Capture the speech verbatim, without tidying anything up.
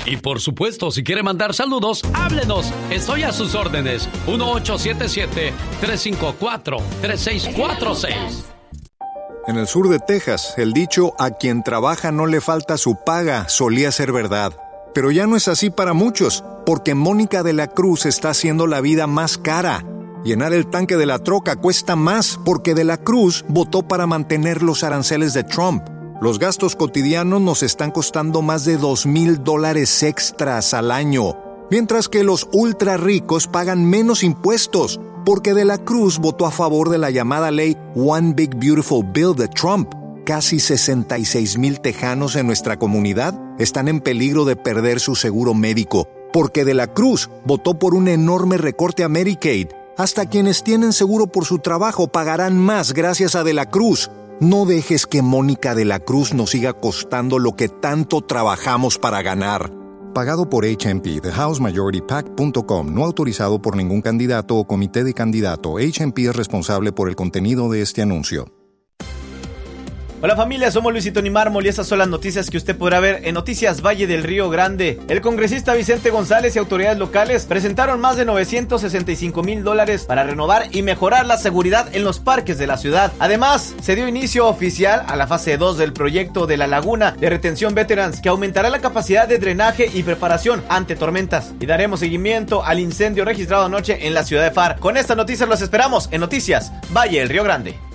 Y por supuesto, si quiere mandar saludos, háblenos. Estoy a sus órdenes. uno ocho siete siete, tres cinco cuatro, tres seis cuatro seis. En el sur de Texas, el dicho "a quien trabaja no le falta su paga" solía ser verdad. Pero ya no es así para muchos, porque Mónica de la Cruz está haciendo la vida más cara. Llenar el tanque de la troca cuesta más porque de la Cruz votó para mantener los aranceles de Trump. Los gastos cotidianos nos están costando más de dos mil dólares extras al año, mientras que los ultra ricos pagan menos impuestos, porque de la Cruz votó a favor de la llamada ley One Big Beautiful Bill de Trump. Casi sesenta y seis mil tejanos en nuestra comunidad están en peligro de perder su seguro médico, porque de la Cruz votó por un enorme recorte a Medicaid. Hasta quienes tienen seguro por su trabajo pagarán más gracias a de la Cruz. No dejes que Mónica de la Cruz nos siga costando lo que tanto trabajamos para ganar. Pagado por H M P, the house majority pac punto com, no autorizado por ningún candidato o comité de candidato. H M P es responsable por el contenido de este anuncio. Hola familia, somos Luisito Ni Mármol y estas son las noticias que usted podrá ver en Noticias Valle del Río Grande. El congresista Vicente González y autoridades locales presentaron más de novecientos sesenta y cinco mil dólares para renovar y mejorar la seguridad en los parques de la ciudad. Además, se dio inicio oficial a la fase dos del proyecto de la Laguna de Retención Veterans, que aumentará la capacidad de drenaje y preparación ante tormentas. Y daremos seguimiento al incendio registrado anoche en la ciudad de F A R. Con estas noticias los esperamos en Noticias Valle del Río Grande.